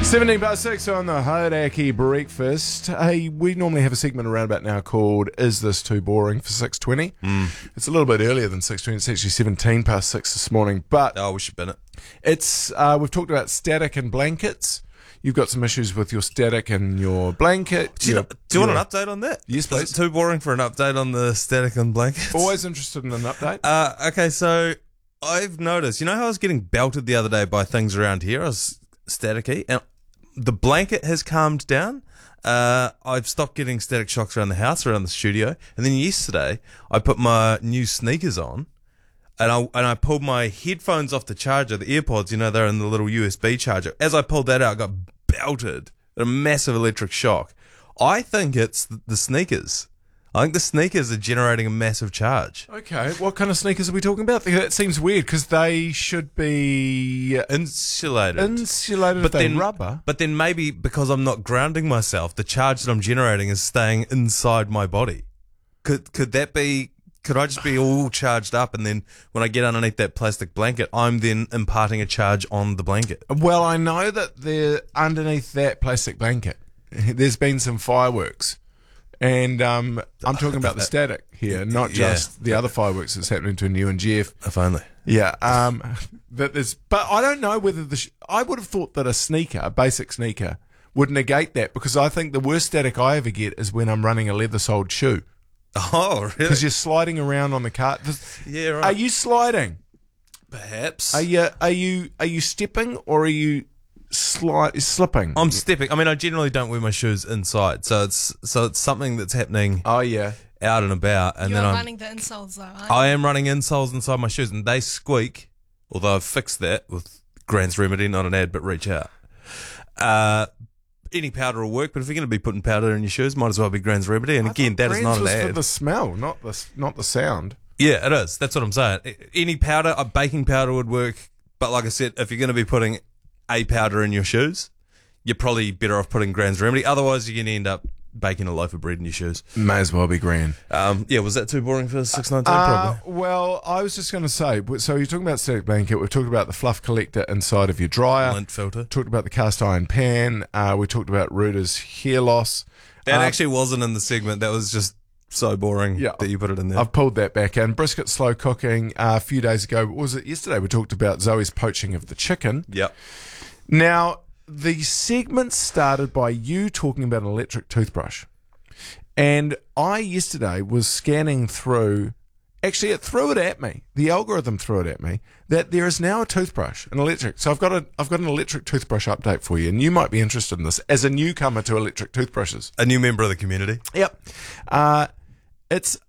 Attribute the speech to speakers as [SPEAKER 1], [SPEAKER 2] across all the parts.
[SPEAKER 1] 17 past 6 on the Hauraki Breakfast. Hey, we normally have a segment around about now called Is This Too Boring for 6:20? It's a little bit earlier than 6:20. It's actually 17 past 6 this morning. But
[SPEAKER 2] Oh, we should bin it.
[SPEAKER 1] it's we've talked about static and blankets. You've got some issues with your static and your blanket.
[SPEAKER 2] Do you want an update on that?
[SPEAKER 1] Yes, please.
[SPEAKER 2] Is it too boring for an update on the static and blankets?
[SPEAKER 1] Always interested in an update.
[SPEAKER 2] Okay, so I've noticed, how I was getting belted the other day by things around here? I was staticky, and the blanket has calmed down. I've stopped getting static shocks around the house, around the studio. And then yesterday, I put my new sneakers on, and I pulled my headphones off the charger, the AirPods, they're in the little USB charger. As I pulled that out, I got belted, a massive electric shock. I think it's the sneakers. I think the sneakers are generating a massive charge.
[SPEAKER 1] Okay, what kind of sneakers are we talking about? That seems weird because they should be
[SPEAKER 2] Insulated.
[SPEAKER 1] But then rubber.
[SPEAKER 2] But then maybe because I'm not grounding myself, the charge that I'm generating is staying inside my body. Could that be... Could I just be all charged up, and then when I get underneath that plastic blanket, I'm then imparting a charge on the blanket?
[SPEAKER 1] Well, I know that they're underneath that plastic blanket. There's been some fireworks. And I'm talking about the static here, not just the other fireworks that's happening to you and Jeff.
[SPEAKER 2] If only.
[SPEAKER 1] Yeah. But I don't know whether I would have thought that a basic sneaker, would negate that, because I think the worst static I ever get is when I'm running a leather-soled shoe.
[SPEAKER 2] Oh, really?
[SPEAKER 1] Because you're sliding around on the cart.
[SPEAKER 2] Yeah, right.
[SPEAKER 1] Are you sliding?
[SPEAKER 2] Perhaps.
[SPEAKER 1] Are you stepping, or are you slipping?
[SPEAKER 2] I'm stepping. I mean, I generally don't wear my shoes inside, so it's something that's happening.
[SPEAKER 1] Oh yeah,
[SPEAKER 2] out and about, and
[SPEAKER 3] You're
[SPEAKER 2] then
[SPEAKER 3] running the insoles though, aren't you?
[SPEAKER 2] I am running insoles inside my shoes, and they squeak. Although I've fixed that with Grant's Remedy, not an ad, but reach out. Any powder will work, but if you're going to be putting powder in your shoes, might as well be Grant's Remedy. And again, that is not an ad.
[SPEAKER 1] For the smell, not the sound.
[SPEAKER 2] Yeah, it is. That's what I'm saying. Any powder, a baking powder would work. But like I said, if you're going to be putting a powder in your shoes, you're probably better off putting Grant's Remedy. Otherwise, you're going to end up baking a loaf of bread in your shoes.
[SPEAKER 1] May as well be Gran.
[SPEAKER 2] Yeah, was that too boring for 619? Probably.
[SPEAKER 1] Well, I was just going to say, so you're talking about static blanket. We've talked about the fluff collector inside of your dryer.
[SPEAKER 2] Lint filter.
[SPEAKER 1] Talked about the cast iron pan. We talked about Ruder's hair loss.
[SPEAKER 2] That actually wasn't in the segment. That was just so boring that you put it in there.
[SPEAKER 1] I've pulled that back in. Brisket slow cooking. A few days ago, was it yesterday? We talked about Zoe's poaching of the chicken.
[SPEAKER 2] Yep.
[SPEAKER 1] Now, the segment started by you talking about an electric toothbrush. And I yesterday was scanning through, actually it threw it at me, the algorithm threw it at me, that there is now a toothbrush, an electric. So I've got an electric toothbrush update for you, and you might be interested in this as a newcomer to electric toothbrushes.
[SPEAKER 2] A new member of the community.
[SPEAKER 1] Yep. It's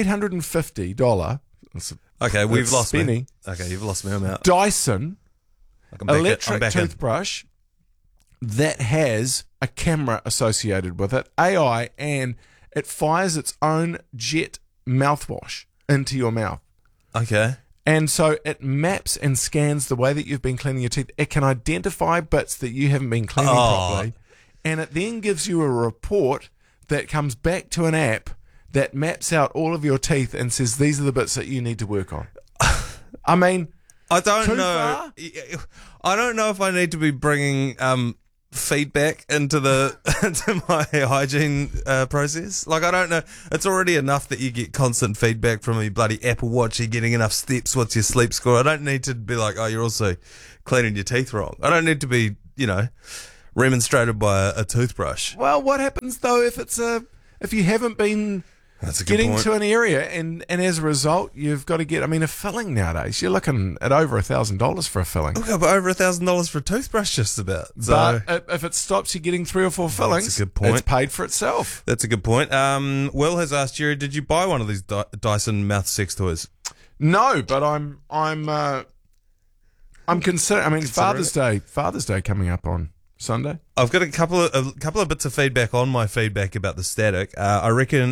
[SPEAKER 1] $850.
[SPEAKER 2] Okay, we've lost
[SPEAKER 1] spinny.
[SPEAKER 2] me. Okay, you've lost me. I'm out.
[SPEAKER 1] Dyson electric
[SPEAKER 2] I'm
[SPEAKER 1] toothbrush that has a camera associated with it, AI, and it fires its own jet mouthwash into your mouth.
[SPEAKER 2] Okay.
[SPEAKER 1] And so it maps and scans the way that you've been cleaning your teeth. It can identify bits that you haven't been cleaning properly, and it then gives you a report that comes back to an app that maps out all of your teeth and says, these are the bits that you need to work on. I mean...
[SPEAKER 2] I don't
[SPEAKER 1] Too
[SPEAKER 2] know.
[SPEAKER 1] far?
[SPEAKER 2] I don't know if I need to be bringing feedback into my hygiene process. Like, I don't know. It's already enough that you get constant feedback from your bloody Apple Watch. You're getting enough steps. What's your sleep score? I don't need to be like, oh, you're also cleaning your teeth wrong. I don't need to be, remonstrated by a toothbrush.
[SPEAKER 1] Well, what happens though if you haven't been
[SPEAKER 2] That's a good
[SPEAKER 1] getting
[SPEAKER 2] point.
[SPEAKER 1] to an area and as a result you've got to get, a filling nowadays, you're looking at over $1,000 for a filling.
[SPEAKER 2] Look, but over $1,000 for a toothbrush, just about. So
[SPEAKER 1] But if it stops you getting 3 or 4 fillings,
[SPEAKER 2] that's a good point.
[SPEAKER 1] It's paid for itself.
[SPEAKER 2] That's a good point. Will has asked Jerry, did you buy one of these Dyson mouth sex toys?
[SPEAKER 1] No, but I'm considering. It's Father's Day coming up on Sunday.
[SPEAKER 2] I've got a couple of bits of feedback on my feedback about the static. I reckon